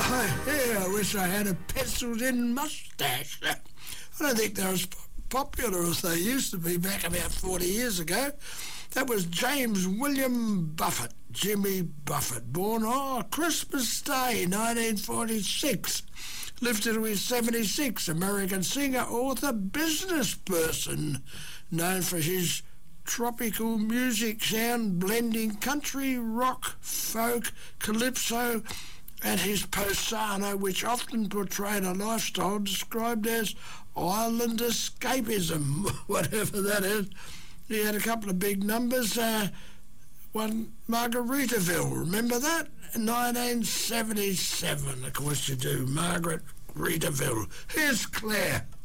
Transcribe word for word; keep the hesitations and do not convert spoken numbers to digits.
Oh, yeah, I wish I had a penciled-in moustache. I don't think they're as popular as they used to be back about forty years ago. That was James William Buffett, Jimmy Buffett, born on oh, Christmas Day, nineteen forty-six. Lived till he was seventy-six, American singer, author, business person, known for his tropical music sound, blending country, rock, folk, calypso, and his posano, which often portrayed a lifestyle described as island escapism, whatever that is. He had a couple of big numbers. Uh, one, Margaritaville, remember that? nineteen seventy-seven, of course you do, Margaretaville. Here's Claire.